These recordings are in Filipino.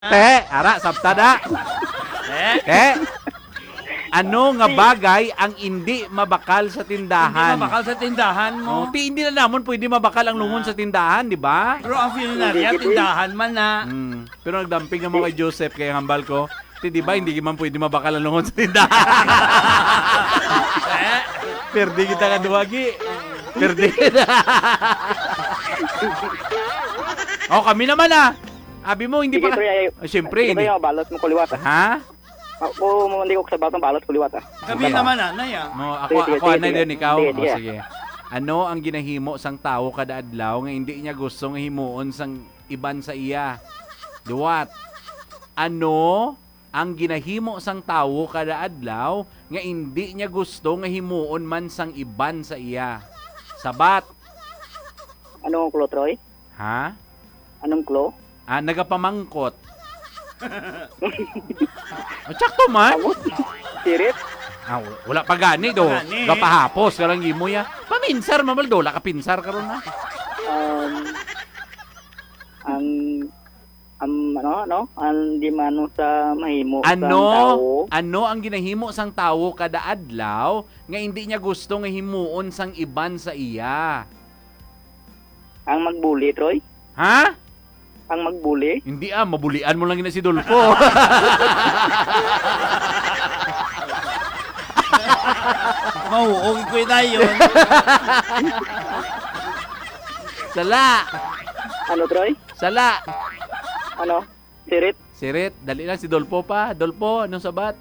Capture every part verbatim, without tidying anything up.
Te, ara, sabtada. Te, ano nga bagay ang hindi mabakal sa tindahan? Hindi mabakal sa tindahan Oh, mo. ti, hindi na naman pwede mabakal ang lungon sa tindahan, di ba? Pero ang felinarya, tindahan man na. Hmm. Pero nagdamping naman kay Joseph, kaya hambal ko. Ti, di ba, hindi man pwede mabakal ang lungon sa tindahan. Perdi kita ka duwagi. Perdi kita. Oh, kami naman ah. Abi mo, hindi Sige, pa... pre, ay- Ah, Siyempre, Sige, hindi. pre, balot mo kuliwat ah. Ha? Ako, hindi ko kasabat ng balot kuliwat ah. Kami naman na, naya. No, ako, Sige, sige, ako sige, anay sige. din ikaw. Sige, O, sige. sige. Ano ang ginahimo sang tao kada adlaw nga hindi niya gusto nga himuon sang iban sa iya? Duwat. Ano ang ginahimo sang tao kada adlaw nga hindi niya gusto nga himuon man sang iban sa iya? Sabat. Anong klo, Troy? Ha? Anong klo? Ah, nagapamangkot. Oh, tsakto man. Amot? Sirit? Ah, wala pa gani do. Gani. Gapahapos ka lang gimo ya. Paminsar mamaldo, la ka pinsar karon na. Um, ang, ang, ano, ano? Ang di mano sa mahimo sa Ano? tao. Ano ang ginahimo sang tawo kada adlaw nga hindi niya gusto nga himuon sang iban sa iya? Ang magbuli, Troy? Ha? Ang magbuli? Hindi ah, mabulian mo lang gina si Dolfo. Mahuog ko na yun. Sala. Ano, Troy? Sala. Ano? Sirit? Sirit, dali lang si Dolfo pa. Dolfo, anong sabat?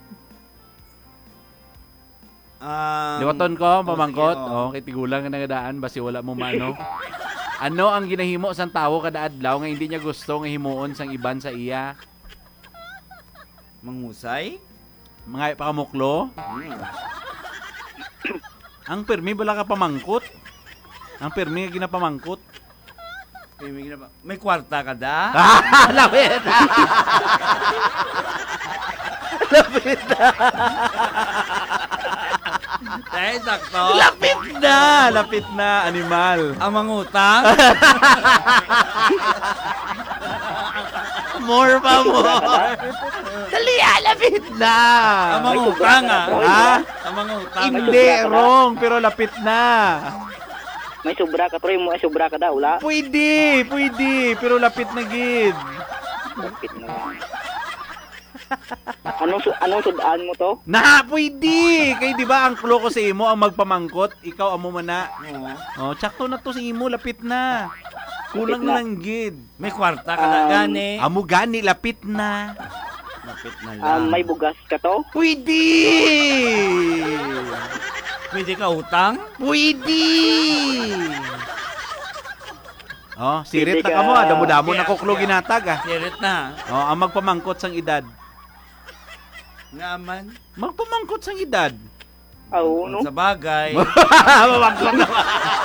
Um, Liwaton ko, pamangkot. sige, Oh, kay tigulang nga nagadaan basi wala mo mano. Ano ang ginahimo sang tawo kada adlaw nga hindi niya gusto nga himuon sang iban sa iya? Mangusay? Mga pakamuklo? Ang permi bala ka pamangkot? Ang permi nga ginapamangkot? May, may, may kwarta ka da? Ah, lapit! Lapit na! Dahil sakto. Lapit na! Lapit na, animal. Ang mangutang? More pa, more! Dali, ah, lapit na! Ang mangutang ah. Ha? Ang mangutang. Hindi, wrong, pero lapit na. May sobra ka, Troy. May sobra ka daw, wala? Pwede, pwede, pero lapit na gid. Lapit na. Anong, su- anong sudaan mo to? Na, pwede! Kay di ba ang klo ko sa imo ang magpamangkot, ikaw amo man na. Oo. Oh, tsakto na to sa imo, lapit na. Kulang Lapit na. lang gid. May kwarta ka na Um, gani. Amo gani, lapit na. Lapit na lang. Um, may bugas ka to? Pwede! Pwede ka utang? Pwede! Oh, sirit Pwede na ka mo, ah. ka- damo-damo na Yeah, kuklo yeah. ginatag ah. Sirit na. Oh, ang magpamangkot sang edad. Nga man. Magpamangkot sang edad. Oo, no? Sa bagay. Mawaglang naman.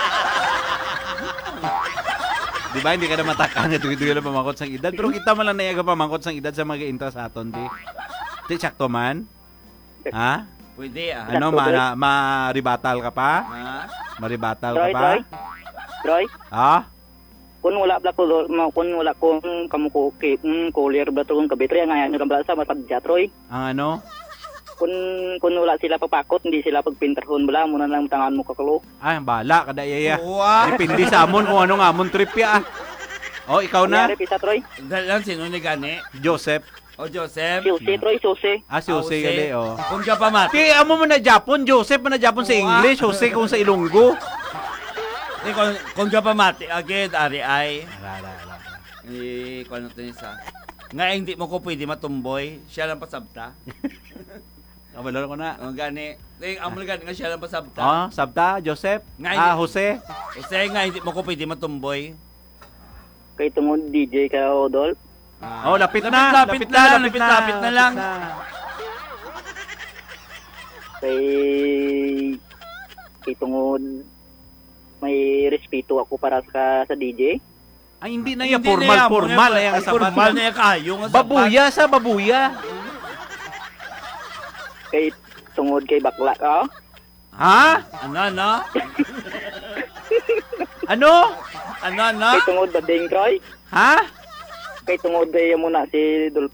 Di ba, hindi ka na matakang ito ito yung pamangkot sang edad. Pero kita man lang na yung pamangkot sang edad sa mga intra sa aton, di. Di, sakto man? Ha? Pwede ah. Ano, Sakto, ma, na, maribatal ka pa? Ha? Maribatal ka Troy, pa? Troy? Troy? Ha? Kung wala bla ko, ma- kung wala kung kamu ko, ki- mm, kulir bla to kung kabitre, nga yan yung sa matabdya, Troy. Ang ano? Kung, kung wala sila papakot, hindi sila pagpinterhon, wala, muna lang tangan mo kakalo. Ay, bala, kada yaya. Oo ah. Depende sa amon kung ano nga amon trip ya. Oh, ikaw na? Kunyari, pisa, Troy. Dahil lang sino ni gani? Joseph. O Joseph? Susi, Troy, susi. Ah, si Jose Jose. gali, oh. Kung ka pa mati. Ti, amo mo na Japon, Joseph mo na Japon sa Oo, English, ah. Jose kung sa Ilonggo. Eh, kung, kung ka pa mati, agad, ari ay. Ala, ala, ala. Eh, kung ano ito isa. Nga hindi mo ko pwede matumboy, siya lang pasabta. Kabalaro ko na. O gani. Eh, amo lang gani nga siya lang pasabta. Oh, Sabta, Joseph. Nga, Ah, hindi- Jose. Kasi nga hindi mo ko pwede matumboy. Kay tungod D J ka, Odol. Ah. Oh, lapit, na. Lapit, na, lang, lapit, lapit na lang. Kay, kay tungod, may respeto ako para sa, sa D J. Ay, hindi na yan. Hindi Formal, na yan, formal. muna- Ay, ang ay, sapat. Formal na yan kayo. nga sapat. Babuya sa babuya. Kay tungod kay bakla ka. Ha? Ano, ano? Ano? Ano, ano? Kay tungod bading, Troy. Ha? kay tungod ay muna si Dol